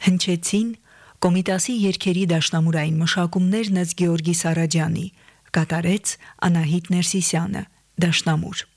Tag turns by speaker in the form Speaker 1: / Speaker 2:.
Speaker 1: Հնչեցին Կոմիտասի երգերի դաշնամուրային մշակումներն ըստ Գեորգի Սարաջյանի, կատարեց Անահիտ Ներսիսյանը, դաշնամուր։